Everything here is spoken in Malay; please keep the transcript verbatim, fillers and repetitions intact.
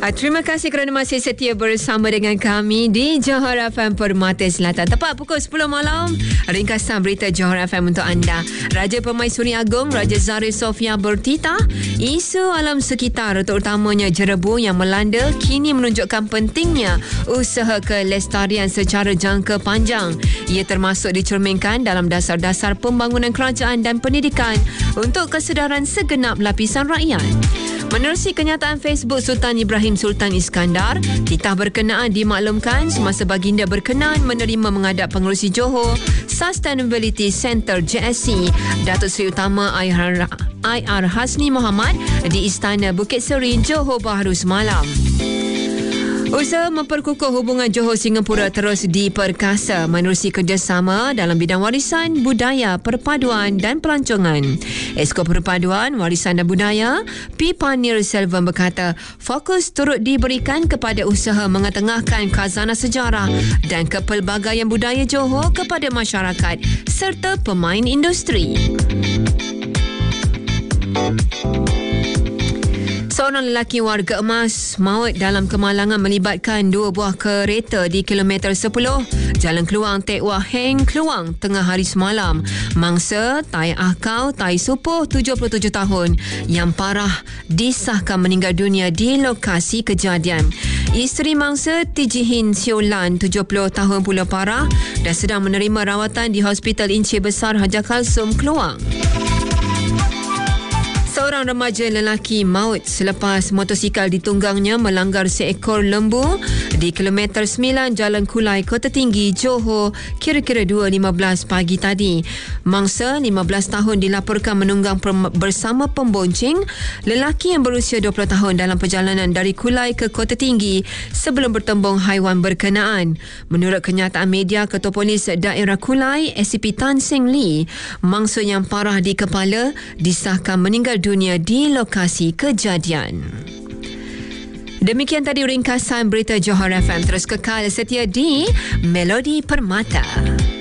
Uh, terima kasih kerana masih setia bersama dengan kami di Johor F M Permata Selatan. Tepat pukul sepuluh malam, ringkasan berita Johor F M untuk anda. Raja Permaisuri Agong Raja Zarif Sofia bertitah, isu alam sekitar terutamanya jerebu yang melanda kini menunjukkan pentingnya usaha kelestarian secara jangka panjang. Ia termasuk dicerminkan dalam dasar-dasar pembangunan kerajaan dan pendidikan untuk kesedaran segenap lapisan rakyat. Menerusi kenyataan Facebook Sultan Ibrahim Sultan Iskandar, titah berkenaan dimaklumkan semasa baginda berkenan menerima menghadap Pengerusi Johor Sustainability Centre J S C Datuk Seri Utama I R Hasni Mohamad di Istana Bukit Seri, Johor Bahru semalam. Usaha memperkukuh hubungan Johor Singapura terus diperkasa menerusi kerjasama dalam bidang warisan, budaya, perpaduan dan pelancongan. Esko Perpaduan, Warisan dan Budaya, P. Panir Selvam berkata, fokus turut diberikan kepada usaha mengetengahkan khazanah sejarah dan kepelbagaian budaya Johor kepada masyarakat serta pemain industri. Seorang lelaki warga Emas maut dalam kemalangan melibatkan dua buah kereta di kilometer sepuluh Jalan Keluang Tek Wah Heng, Keluang tengah hari semalam. Mangsa Tai Ahkau Tai Supuh tujuh puluh tujuh tahun yang parah disahkan meninggal dunia di lokasi kejadian. Isteri mangsa Tijihin Siolan tujuh puluh tahun pula parah dan sedang menerima rawatan di Hospital Inci Besar Hajar Kalsum, Keluang. Seorang remaja lelaki maut selepas motosikal ditunggangnya melanggar seekor lembu di kilometer sembilan Jalan Kulai, Kota Tinggi, Johor kira-kira dua lima belas pagi tadi. Mangsa lima belas tahun dilaporkan menunggang bersama pembonceng lelaki yang berusia dua puluh tahun dalam perjalanan dari Kulai ke Kota Tinggi sebelum bertembung haiwan berkenaan. Menurut kenyataan media, Ketua Polis Daerah Kulai S C P Tan Seng Lee, mangsa yang parah di kepala disahkan meninggal dunia di lokasi kejadian. Demikian tadi ringkasan berita Johor F M. Terus kekal setia di Melodi Permata.